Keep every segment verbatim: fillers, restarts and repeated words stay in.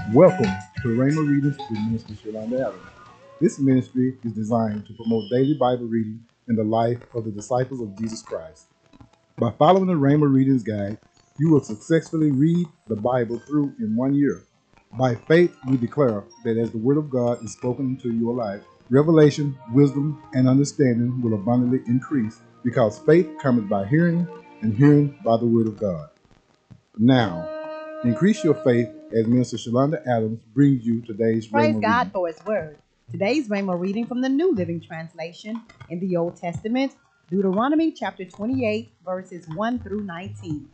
Welcome to Rhema Readings with Minister Shalonda Adams. This ministry is designed to promote daily Bible reading in the life of the disciples of Jesus Christ. By following the Rhema Readings Guide, you will successfully read the Bible through in one year. By faith, we declare that as the Word of God is spoken into your life, revelation, wisdom, and understanding will abundantly increase because faith cometh by hearing, and hearing by the Word of God. Now, increase your faith as Minister Shalonda Adams brings you today's Praise Rhema God reading. for His Word. Today's Rhema reading from the New Living Translation in the Old Testament, Deuteronomy chapter twenty-eight, verses one through nineteen.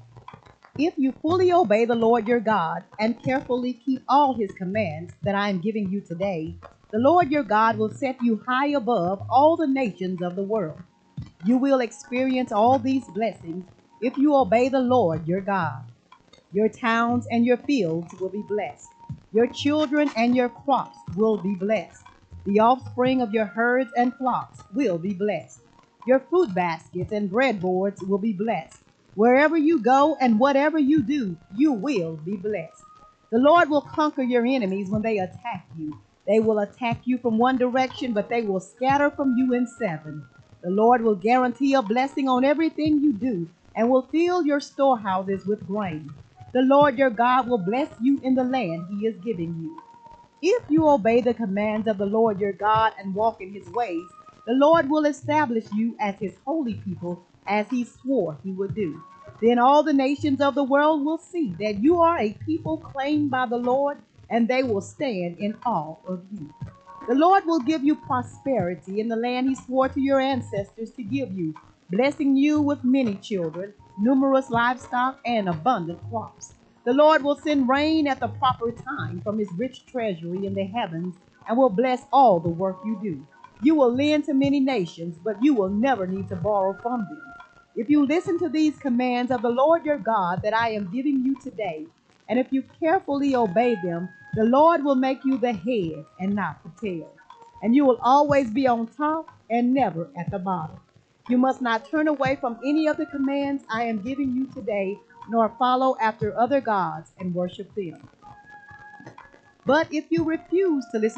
If you fully obey the Lord your God and carefully keep all His commands that I am giving you today, the Lord your God will set you high above all the nations of the world. You will experience all these blessings if you obey the Lord your God. Your towns and your fields will be blessed. Your children and your crops will be blessed. The offspring of your herds and flocks will be blessed. Your fruit baskets and breadboards will be blessed. Wherever you go and whatever you do, you will be blessed. The Lord will conquer your enemies when they attack you. They will attack you from one direction, but they will scatter from you in seven. The Lord will guarantee a blessing on everything you do and will fill your storehouses with grain. The Lord your God will bless you in the land He is giving you. If you obey the commands of the Lord your God and walk in His ways, the Lord will establish you as His holy people, as He swore He would do. Then all the nations of the world will see that you are a people claimed by the Lord, and they will stand in awe of you. The Lord will give you prosperity in the land He swore to your ancestors to give you, blessing you with many children, numerous livestock, and abundant crops. The Lord will send rain at the proper time from His rich treasury in the heavens and will bless all the work you do. You will lend to many nations, but you will never need to borrow from them. If you listen to these commands of the Lord your God that I am giving you today, and if you carefully obey them, the Lord will make you the head and not the tail. And you will always be on top and never at the bottom. You must not turn away from any of the commands I am giving you today, nor follow after other gods and worship them. But if you refuse to listen